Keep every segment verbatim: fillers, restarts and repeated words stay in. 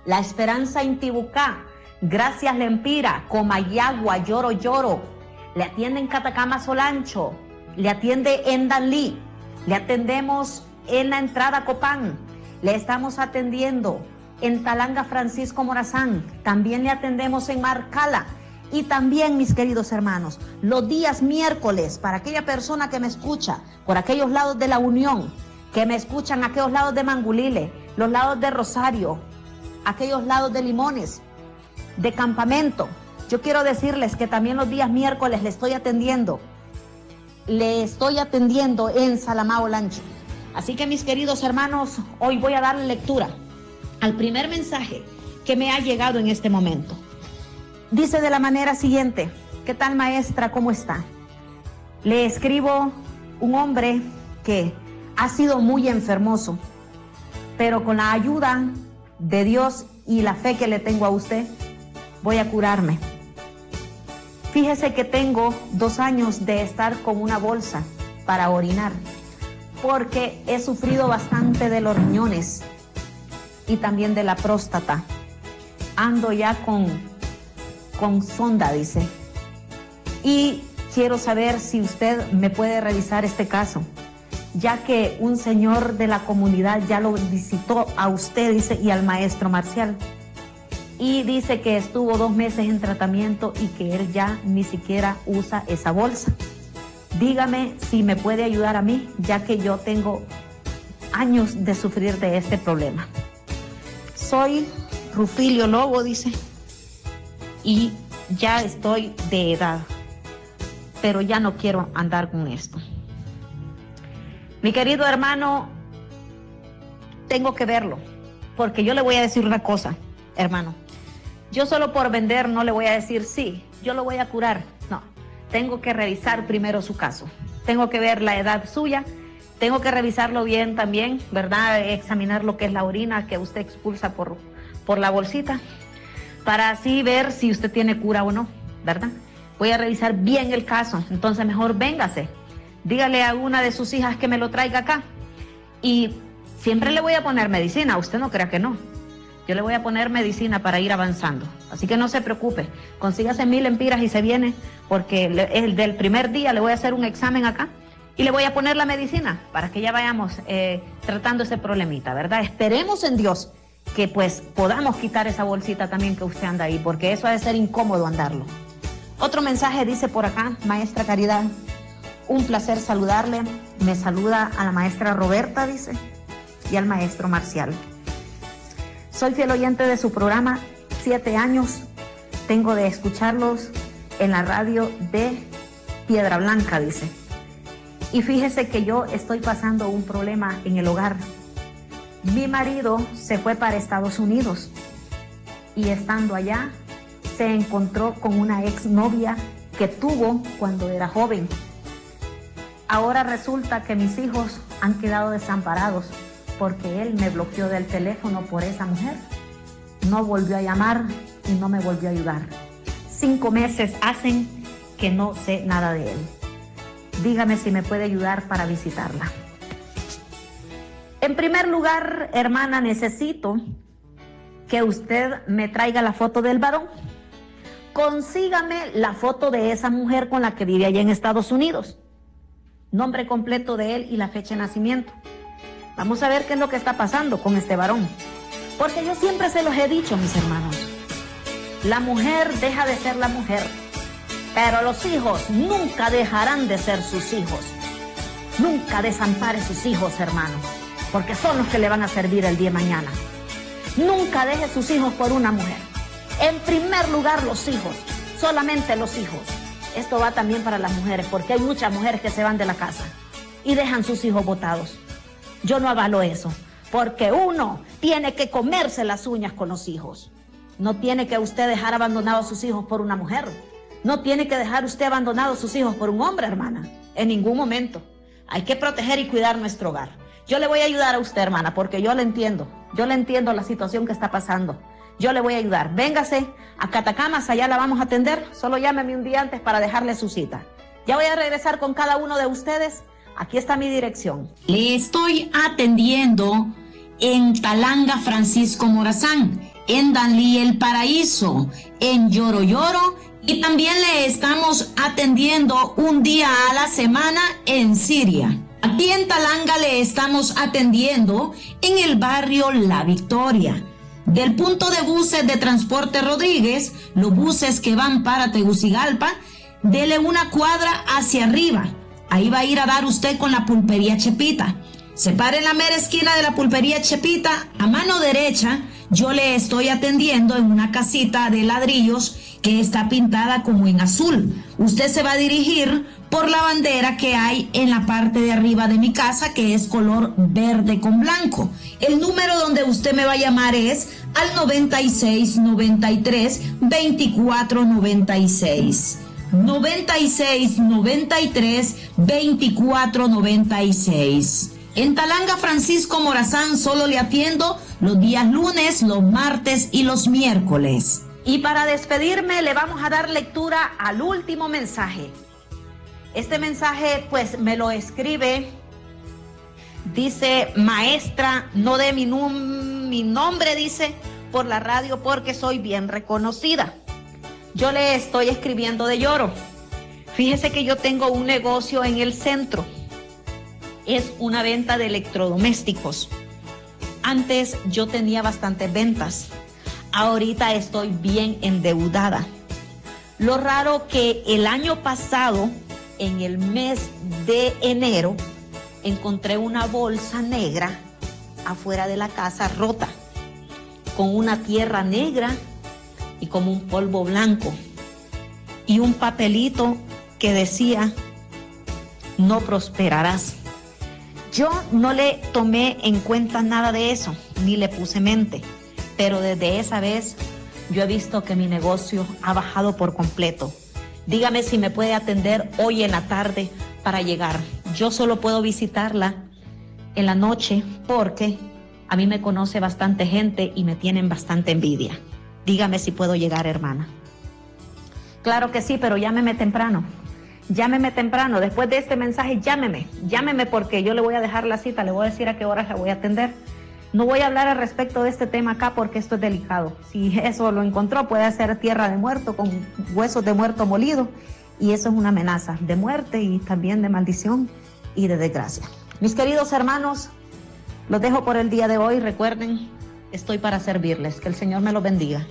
La Esperanza Intibucá, Gracias Lempira, Comayagua, Lloro Lloro. Le atiende en Catacama Solancho, le atiende en Danlí, le atendemos en la entrada Copán, le estamos atendiendo en Talanga Francisco Morazán, también le atendemos en Marcala. Y también, mis queridos hermanos, los días miércoles, para aquella persona que me escucha por aquellos lados de La Unión, que me escuchan aquellos lados de Mangulile, los lados de Rosario, aquellos lados de Limones, de Campamento, yo quiero decirles que también los días miércoles le estoy atendiendo, le estoy atendiendo en Salamao Lancho. Así que, mis queridos hermanos, hoy voy a darle lectura al primer mensaje que me ha llegado en este momento. Dice de la manera siguiente: ¿qué tal, maestra? ¿Cómo está? Le escribo un hombre que ha sido muy enfermoso, pero con la ayuda de Dios y la fe que le tengo a usted, voy a curarme. Fíjese que tengo dos años de estar con una bolsa para orinar, porque he sufrido bastante de los riñones y también de la próstata. Ando ya con, con sonda, dice. Y quiero saber si usted me puede revisar este caso, ya que un señor de la comunidad ya lo visitó a usted, dice, y al maestro Marcial. Y dice que estuvo dos meses en tratamiento y que él ya ni siquiera usa esa bolsa. Dígame si me puede ayudar a mí, ya que yo tengo años de sufrir de este problema. Soy Rufilio Lobo, dice, y ya estoy de edad, pero ya no quiero andar con esto. Mi querido hermano, tengo que verlo, porque yo le voy a decir una cosa, hermano. Yo solo por vender no le voy a decir sí, yo lo voy a curar. No, tengo que revisar primero su caso. Tengo que ver la edad suya, tengo que revisarlo bien también, ¿verdad? Examinar lo que es la orina que usted expulsa por, por la bolsita, para así ver si usted tiene cura o no, ¿verdad? Voy a revisar bien el caso, entonces mejor véngase. Dígale a una de sus hijas que me lo traiga acá. Y siempre le voy a poner medicina, usted no crea que no. Yo le voy a poner medicina para ir avanzando. Así que no se preocupe, consígase mil empiras y se viene, porque el del primer día le voy a hacer un examen acá y le voy a poner la medicina para que ya vayamos eh, tratando ese problemita, ¿verdad? Esperemos en Dios que pues podamos quitar esa bolsita también que usted anda ahí, porque eso ha de ser incómodo andarlo. Otro mensaje dice por acá: maestra Caridad, un placer saludarle. Me saluda a la maestra Roberta, dice, y al maestro Marcial. Soy fiel oyente de su programa, siete años tengo de escucharlos en la radio de Piedra Blanca, dice. Y fíjese que yo estoy pasando un problema en el hogar. Mi marido se fue para Estados Unidos y estando allá se encontró con una exnovia que tuvo cuando era joven. Ahora resulta que mis hijos han quedado desamparados porque él me bloqueó del teléfono por esa mujer. No volvió a llamar y no me volvió a ayudar. Cinco meses hacen que no sé nada de él. Dígame si me puede ayudar para visitarla. En primer lugar, hermana, necesito que usted me traiga la foto del varón. Consígame la foto de esa mujer con la que vive allá en Estados Unidos. Nombre completo de él y la fecha de nacimiento. Vamos a ver qué es lo que está pasando con este varón. Porque yo siempre se los he dicho, mis hermanos. La mujer deja de ser la mujer, pero los hijos nunca dejarán de ser sus hijos. Nunca desampare sus hijos, hermano, porque son los que le van a servir el día de mañana. Nunca deje sus hijos por una mujer. En primer lugar, los hijos, solamente los hijos. Esto va también para las mujeres, porque hay muchas mujeres que se van de la casa y dejan sus hijos botados. Yo no avalo eso, porque uno tiene que comerse las uñas con los hijos. No tiene que usted dejar abandonados a sus hijos por una mujer. No tiene que dejar usted abandonados a sus hijos por un hombre, hermana. En ningún momento. Hay que proteger y cuidar nuestro hogar. Yo le voy a ayudar a usted, hermana, porque yo le entiendo. Yo le entiendo la situación que está pasando. Yo le voy a ayudar. Véngase a Catacamas, allá la vamos a atender. Solo llámeme un día antes para dejarle su cita. Ya voy a regresar con cada uno de ustedes. Aquí está mi dirección. Le estoy atendiendo en Talanga Francisco Morazán, en Danlí El Paraíso, en Lloro Lloro, y también le estamos atendiendo un día a la semana en Siria. Aquí en Talanga le estamos atendiendo en el barrio La Victoria. Del punto de buses de Transporte Rodríguez, los buses que van para Tegucigalpa, dele una cuadra hacia arriba. Ahí va a ir a dar usted con la pulpería Chepita. Se para en la mera esquina de la pulpería Chepita, a mano derecha, yo le estoy atendiendo en una casita de ladrillos que está pintada como en azul. Usted se va a dirigir por la bandera que hay en la parte de arriba de mi casa, que es color verde con blanco. El número donde usted me va a llamar es al noventa y seis, noventa y tres, veinticuatro noventa y seis. noventa y seis, noventa y tres, veinticuatro noventa y seis. En Talanga Francisco Morazán solo le atiendo los días lunes, los martes y los miércoles. Y para despedirme le vamos a dar lectura al último mensaje. Este mensaje pues me lo escribe, dice: maestra, no dé mi, mi nombre, dice, por la radio porque soy bien reconocida. Yo le estoy escribiendo de Lloro. Fíjese que yo tengo un negocio en el centro. Es una venta de electrodomésticos. Antes yo tenía bastantes ventas. Ahorita estoy bien endeudada. Lo raro que el año pasado, en el mes de enero, encontré una bolsa negra afuera de la casa rota, con una tierra negra y como un polvo blanco y un papelito que decía: no prosperarás. Yo no le tomé en cuenta nada de eso, ni le puse mente, pero desde esa vez yo he visto que mi negocio ha bajado por completo. Dígame si me puede atender hoy en la tarde para llegar. Yo solo puedo visitarla en la noche porque a mí me conoce bastante gente y me tienen bastante envidia. Dígame si puedo llegar, hermana. Claro que sí, pero llámeme temprano. Llámeme temprano. Después de este mensaje, llámeme. Llámeme porque yo le voy a dejar la cita. Le voy a decir a qué horas la voy a atender. No voy a hablar al respecto de este tema acá porque esto es delicado. Si eso lo encontró, puede ser tierra de muerto con huesos de muerto molido. Y eso es una amenaza de muerte y también de maldición y de desgracia. Mis queridos hermanos, los dejo por el día de hoy. Recuerden, estoy para servirles. Que el Señor me los bendiga.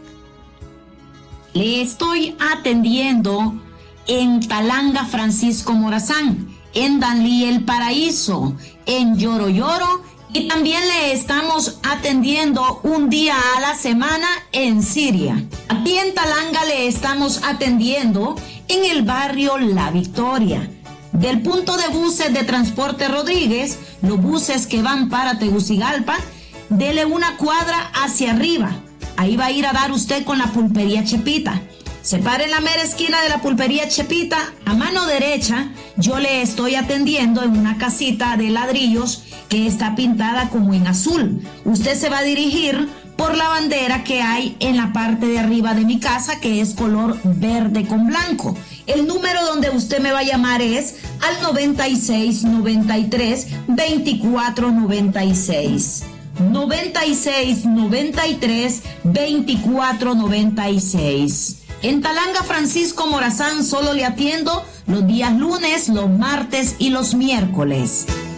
Le estoy atendiendo en Talanga Francisco Morazán, en Danlí El Paraíso, en Lloro Lloro, y también le estamos atendiendo un día a la semana en Siria. Aquí en Talanga le estamos atendiendo en el barrio La Victoria. Del punto de buses de Transporte Rodríguez, los buses que van para Tegucigalpa, dele una cuadra hacia arriba. Ahí va a ir a dar usted con la pulpería Chepita. Se para en la mera esquina de la pulpería Chepita, a mano derecha, yo le estoy atendiendo en una casita de ladrillos que está pintada como en azul. Usted se va a dirigir por la bandera que hay en la parte de arriba de mi casa, que es color verde con blanco. El número donde usted me va a llamar es al noventa y seis, noventa y tres, veinticuatro noventa y seis. noventa y seis, noventa y tres, veinticuatro noventa y seis. En Talanga Francisco Morazán solo le atiendo los días lunes, los martes y los miércoles.